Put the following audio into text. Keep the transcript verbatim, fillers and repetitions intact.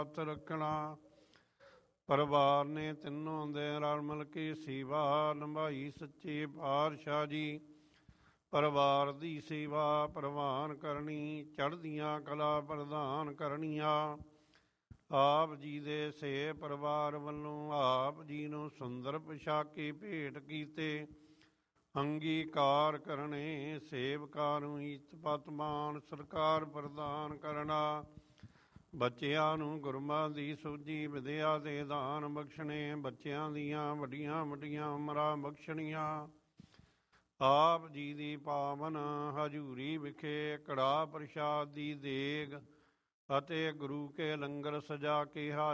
ਹੱਥ ਰੱਖਣਾ। ਪਰਿਵਾਰ ਨੇ ਤਿੰਨੋਂ ਦੇ ਰਲ ਮਿਲ ਕੇ ਸੇਵਾ ਨਿਭਾਈ। ਸੱਚੇ ਪਾਤਸ਼ਾਹ ਜੀ ਪਰਿਵਾਰ ਦੀ ਸੇਵਾ ਪ੍ਰਵਾਨ ਕਰਨੀ, ਚੜ੍ਹਦੀਆਂ ਕਲਾ ਪ੍ਰਦਾਨ ਕਰਨੀਆਂ। ਆਪ ਜੀ ਦੇ ਸੇ ਪਰਿਵਾਰ ਵੱਲੋਂ ਆਪ ਜੀ ਨੂੰ ਸੁੰਦਰ ਪੁਸ਼ਾਕੇ ਭੇਟ ਕੀਤੇ, ਅੰਗੀਕਾਰ ਕਰਨੇ। ਸੇਵਕਾਂ ਨੂੰ ਇੱਜ਼ਤ ਪਤਮਾਨ ਸਰਕਾਰ ਪ੍ਰਦਾਨ ਕਰਨਾ। ਬੱਚਿਆਂ ਨੂੰ ਗੁਰਮਤਿ ਦੀ ਸੂਝੀ ਵਿਦਿਆ ਦੇ ਦਾਨ ਬਖਸ਼ਣੇ। ਬੱਚਿਆਂ ਦੀਆਂ ਵੱਡੀਆਂ ਵੱਡੀਆਂ ਉਮਰਾਂ ਬਖਸ਼ਣੀਆਂ। ਆਪ ਜੀ ਦੀ ਪਾਵਨ ਹਜ਼ੂਰੀ ਵਿਖੇ ਕੜਾਹ ਪ੍ਰਸ਼ਾਦ ਦੀ ਦੇਗ ਅਤੇ ਗੁਰੂ ਕੇ ਲੰਗਰ ਸਜਾ ਕੇ